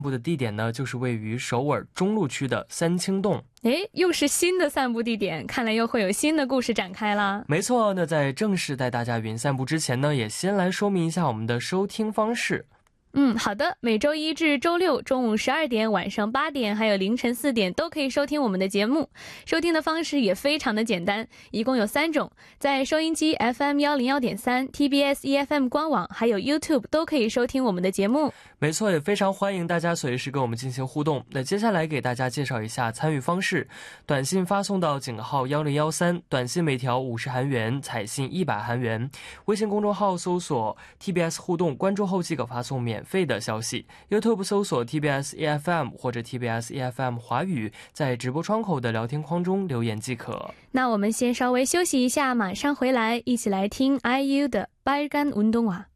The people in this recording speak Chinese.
部的地点呢，就是位于首尔中路区的三清洞。 诶，又是新的散步地点，看来又会有新的故事展开啦。 没错，那在正式带大家云散步之前呢，也先来说明一下我们的收听方式。 好的，每周一至周六中午12点、晚上8点还有凌晨4点都可以收听我们的节目。收听的方式也非常的简单，一共有3种，在收音机 FM101.3、TBS EFM 官网还有 YouTube 都可以收听我们的节目。 没错，也非常欢迎大家随时跟我们进行互动。那接下来给大家介绍一下参与方式，短信发送到井号1013，短信每条50韩元，彩信100韩元。微信公众号搜索 TBS 互动，关注后即可发送免费的消息。YouTube 搜索 TBS EFM 或者 TBS EFM 华语，在直播窗口的聊天框中留言即可。 那我们先稍微休息一下，马上回来，一起来听 IU 的빨간운동화。